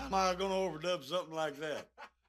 am I going to overdub something like that?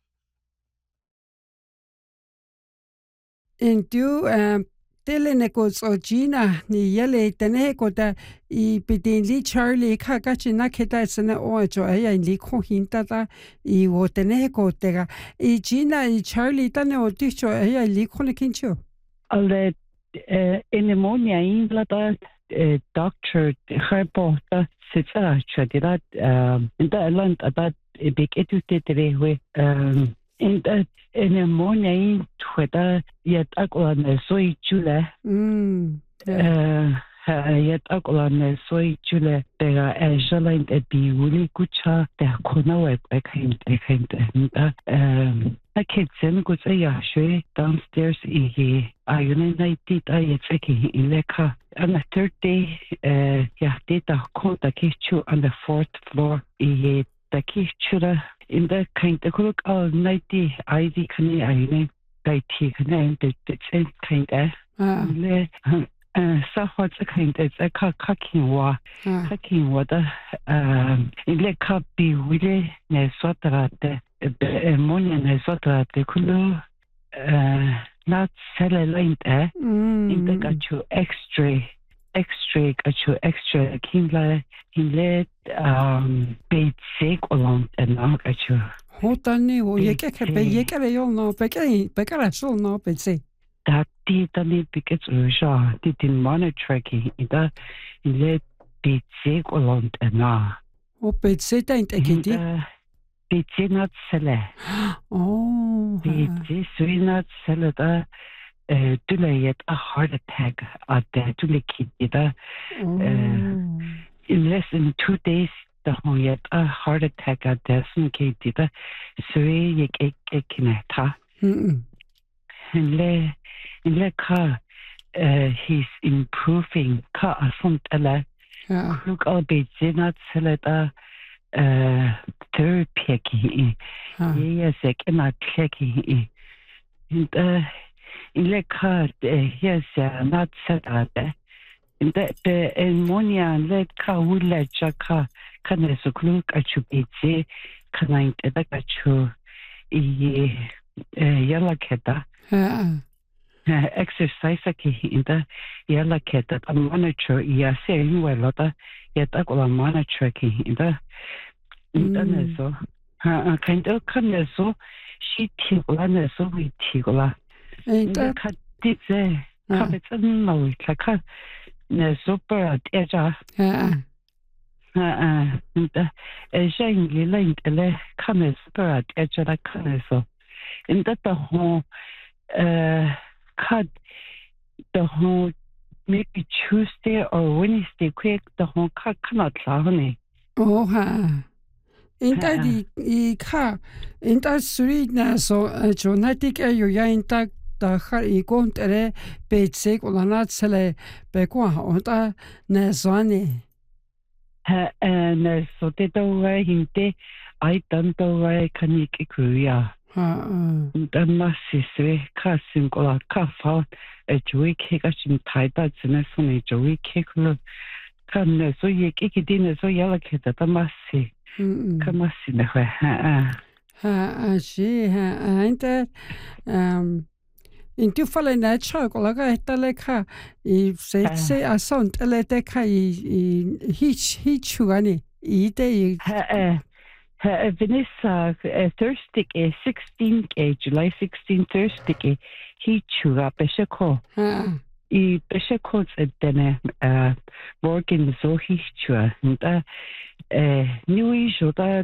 In du Dylan goes o Gina ni yele tene ko da I bidin li Charlie ka gachina keda sana o jo ya li ko hinta da I wo tene ko tega I Gina I Charlie tane o dicho ya li ko ne kincho Alle pneumonia ingla da doctor herpota sitsa chadira in the land about big educated way in the pneumonia in tweda yet akwane soi chule yet akwane soi chule tega ejalain e bi wuli kucha te kona we kind I can't send go say ya shwe downstairs ayune night I check in leka on the third day yeah data konta kichu on the fourth floor the kichura in the kind of look all night ID kani ayune daiti kani the same kind le sa hot kind of a kakin wa da ile ka bi wile ne sotrate ammonia ne sotrate kulu not cellulite in the gachu x-ray gachu extra kinla hinle basic along and now gachu hotani o yeke be yeke yo no bekara so no betse that tani because rusha didn't monitoring ida hinle basic along and now o betse tent ekidi betse not celle oh betse sui not celle da Dulayet a heart attack at the Dulekida. In less than 2 days, the Hoyet a heart attack at the Sunkatida, Sui Yekineta. In Le Ka, he's improving Ka Asuntala. Look, I'll be Zinat Seleta therapy. Yes, I cannot check. In the card, yes, not set out there. In the ammonia, let Kaula Jaka, can I so look at you, Bitsy, can I get at you, Yelaketa, exercise in the Yelaketa, a monitor, yes, saying well, yet I will monitor in the Nazo. Kind of can so she tigla, so we tigla. The cat did say, Cabits and no, like a super edger. A shiny lane, a canis bird edger like caniso. In that the whole cut the whole maybe Tuesday or Wednesday quick, the whole cut cannot honey. Oh, ha. In that in that sweetness so genetic area in that the har I gont betsig og lanat sele bekwa og da nezani So det var inte I don't know kan ikke kuya. Den massisve kasin kola kafa joy kika sin taida tsene sone joy kiklo kan so ikke dine så yalla keta da massi kan massi ne she inte in du falder natural og laga etale ka I se asont ele de ka I hichugani I de Vanessa Thursday 16 July 16 Thursday hichuga beshako I beshako denne morgen så hichua da new joda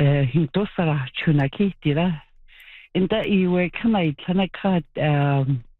hintosara chunaki tira in that you were kind of